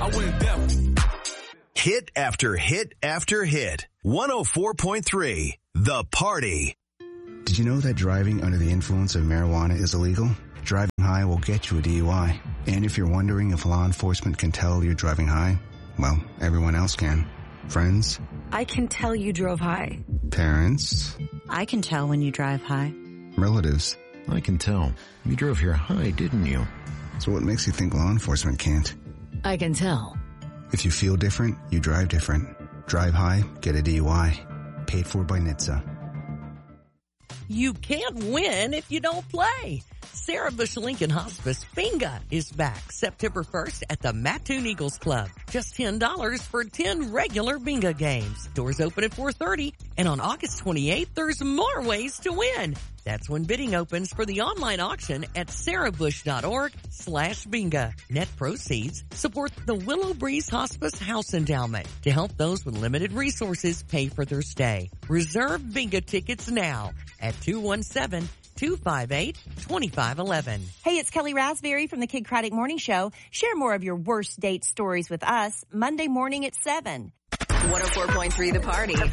I went deaf. Hit after hit after hit. 104.3, The Party. Did you know that driving under the influence of marijuana is illegal? Driving high will get you a DUI. And if you're wondering if law enforcement can tell you're driving high, well, everyone else can. Friends? I can tell you drove high. Parents? I can tell when you drive high. Relatives? I can tell. You drove here high, didn't you? So what makes you think law enforcement can't? I can tell. If you feel different, you drive different. Drive high, get a DUI. Paid for by NHTSA. You can't win if you don't play. Sarah Bush Lincoln Hospice Bingo is back September 1st at the Mattoon Eagles Club. Just $10 for 10 regular bingo games. Doors open at 4:30, and on August 28th, there's more ways to win. That's when bidding opens for the online auction at sarahbush.org/bingo. Net proceeds support the Willow Breeze Hospice House Endowment to help those with limited resources pay for their stay. Reserve bingo tickets now at 217-258-2511. Hey, it's Kelly Raspberry from the Kid Craddock Morning Show. Share more of your worst date stories with us Monday morning at 7. 104.3 The Party.